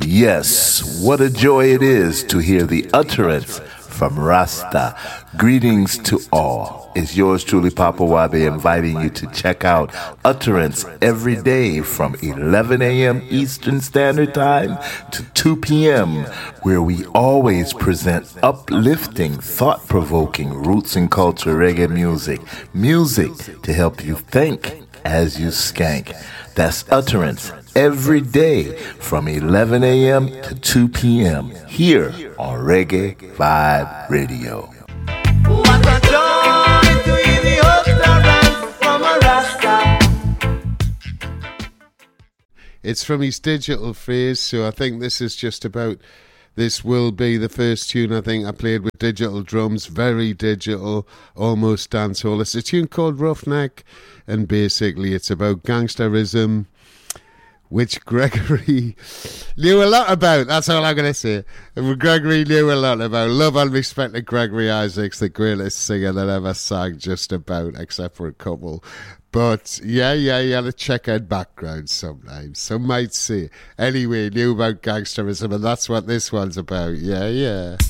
Yes, what a joy it is to hear the utterance from Rasta. Greetings to all. It's yours truly, Papa Wabe, inviting you to check out Utterance every day from 11 a.m. Eastern Standard Time to 2 p.m., where we always present uplifting, thought-provoking roots and culture reggae music. Music to help you think as you skank. That's Utterance every day from 11 a.m. to 2 p.m. here on Reggae Vibe Radio. What a joy to hear the utterance from a Rasta. It's from his digital phase, so I think this is just about... This will be the first tune I think I played with digital drums, very digital, almost dancehall. It's a tune called Roughneck, and basically it's about gangsterism, which Gregory knew a lot about. That's all I'm going to say. Gregory knew a lot about. Love and respect to Gregory Isaacs, the greatest singer that ever sang, just about, except for a couple. But, yeah, you got to check out background sometimes. Some might say. Anyway, knew about gangsterism, and that's what this one's about. Yeah.